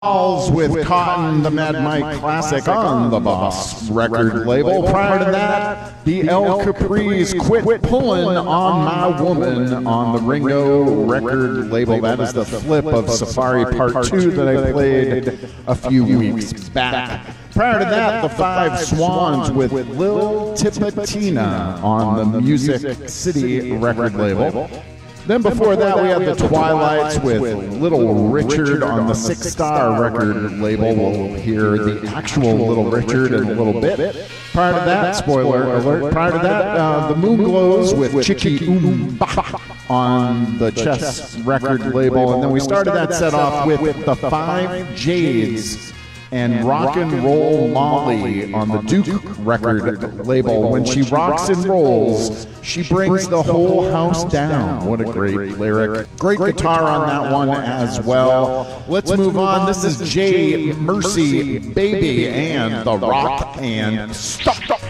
Balls with Cotton, the Mad Mike classic on the Boss record label. Prior to that, the El Capri's Quit Pullin' on My Woman on the Ringo record label. That is the flip of Safari Part 2 that I played a few weeks back. Prior to that, the Five Swans with Lil Tipatina on the Music City record label. Then before that, we had the Twilights with Little Richard on the Six Star record label. We'll hear the actual Little Richard in a little bit. Prior to that, spoiler alert, prior to that, the Moonglows with Chicky Bah on the Chess record label. And then we started that set off with the Five Jades and Rock and Roll Molly on the Duke record label. When she rocks and rolls, she brings the whole house down. What a great lyric. Great guitar on that one as well. Let's move on. This is Jay Mercy Baby and the Rock and Stop.